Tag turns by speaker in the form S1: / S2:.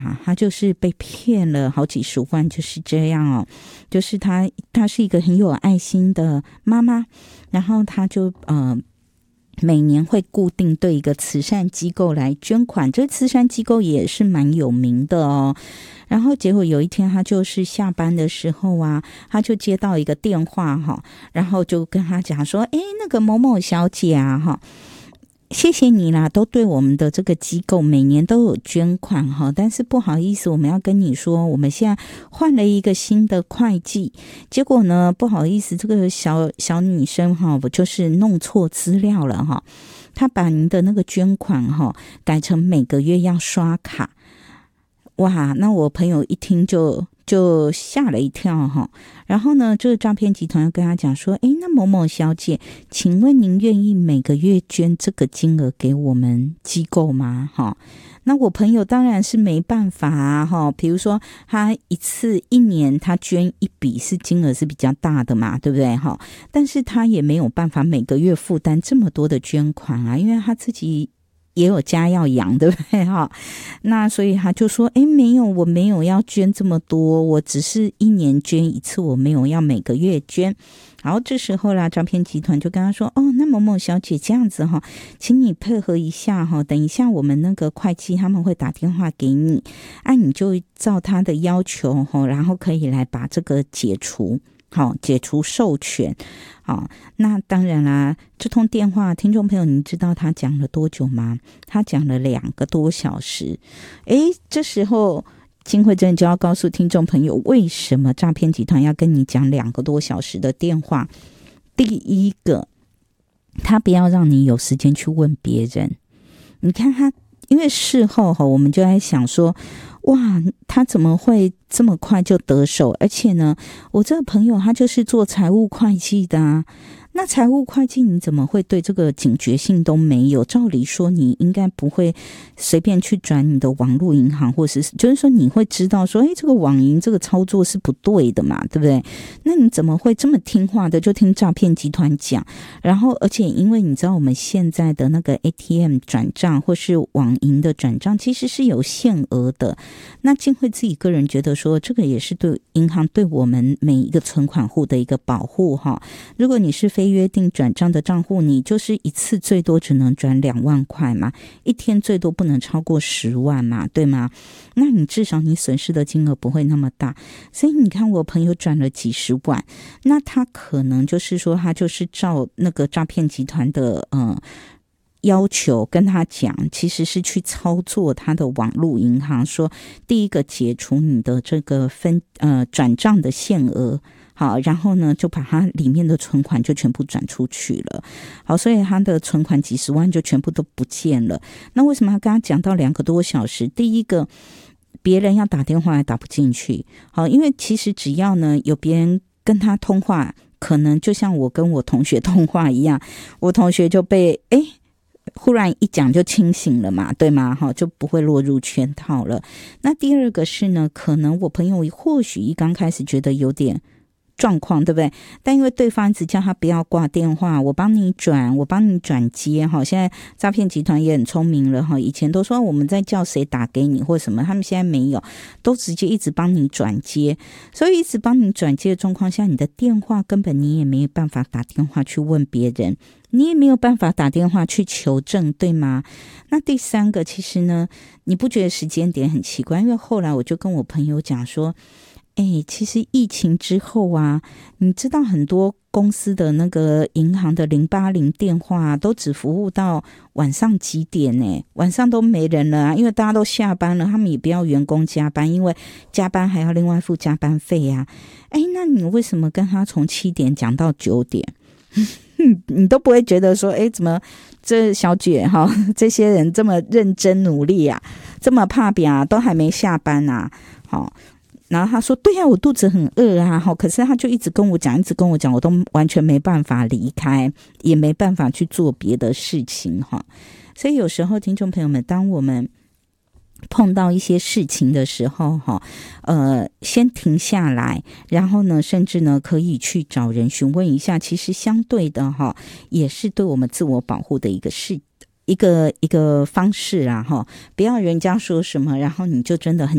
S1: 他就是被骗了好几十万，就是这样哦。就是他是一个很有爱心的妈妈，然后他就每年会固定对一个慈善机构来捐款，这慈善机构也是蛮有名的哦。然后结果有一天他就是下班的时候啊，他就接到一个电话哈，然后就跟他讲说，那个某某小姐啊哈，谢谢你啦，都对我们的这个机构每年都有捐款哈，但是不好意思，我们要跟你说，我们现在换了一个新的会计，结果呢，不好意思，这个小女生哈，我就是弄错资料了哈，她把您的那个捐款哈改成每个月要刷卡，哇，那我朋友一听就吓了一跳哈，然后呢，这个诈骗集团要跟他讲说，那某某小姐，请问您愿意每个月捐这个金额给我们机构吗？哈，那我朋友当然是没办法啊哈，比如说他一年他捐一笔是金额是比较大的嘛，对不对哈？但是他也没有办法每个月负担这么多的捐款啊，因为他自己也有家要养，对不对哈？那所以他就说，没有，我没有要捐这么多，我只是一年捐一次，我没有要每个月捐。然后这时候啦，诈骗集团就跟他说，那某某小姐这样子哈，请你配合一下哈，等一下我们那个会计他们会打电话给你，你就照他的要求哈，然后可以来把这个解除。好，解除授权。好，那当然啦，这通电话，听众朋友，你知道他讲了多久吗？他讲了2个多小时。这时候金惠珍就要告诉听众朋友，为什么诈骗集团要跟你讲2个多小时的电话？第一个，他不要让你有时间去问别人。你看他，因为事后我们就在想说，哇，他怎么会这么快就得手？而且呢，我这个朋友他就是做财务会计的啊。那财务会计你怎么会对这个警觉性都没有？照理说你应该不会随便去转你的网络银行，或是就是说你会知道说，这个网银这个操作是不对的嘛，对不对？那你怎么会这么听话的就听诈骗集团讲？然后而且因为你知道我们现在的那个 ATM 转账或是网银的转账其实是有限额的，那金惠自己个人觉得说，这个也是对银行对我们每一个存款户的一个保护哈。如果你是非约定转账的账户，你就是一次最多只能转2万块嘛，一天最多不能超过10万嘛，对吗？那你至少你损失的金额不会那么大。所以你看我朋友转了几十万，那他可能就是说他就是照那个诈骗集团的要求跟他讲，其实是去操作他的网络银行，说第一个解除你的这个转账的限额，好，然后呢就把它里面的存款就全部转出去了。好，所以他的存款几十万就全部都不见了。那为什么要跟他讲到2个多小时？第一个，别人要打电话还打不进去。好，因为其实只要呢有别人跟他通话，可能就像我跟我同学通话一样，我同学就被忽然一讲就清醒了嘛，对吗？就不会落入圈套了。那第二个是呢，可能我朋友或许一刚开始觉得有点状况，对不对？但因为对方一直叫他不要挂电话，我帮你转接。现在诈骗集团也很聪明了，以前都说我们在叫谁打给你或什么，他们现在没有，都直接一直帮你转接。所以一直帮你转接的状况下，你的电话根本你也没有办法打电话去问别人，你也没有办法打电话去求证，对吗？那第三个，其实呢，你不觉得时间点很奇怪？因为后来我就跟我朋友讲说，其实疫情之后啊，你知道很多公司的那个银行的080电话都只服务到晚上几点呢？晚上都没人了啊，因为大家都下班了，他们也不要员工加班，因为加班还要另外付加班费啊。那你为什么跟他从7点讲到9点？你都不会觉得说，怎么这小姐这些人这么认真努力啊，这么怕扁啊，都还没下班啊？好，然后他说，对啊，我肚子很饿啊，可是他就一直跟我讲，我都完全没办法离开，也没办法去做别的事情哈。所以有时候听众朋友们，当我们碰到一些事情的时候先停下来，然后呢甚至呢可以去找人询问一下，其实相对的也是对我们自我保护的一个方式啦不要人家说什么然后你就真的很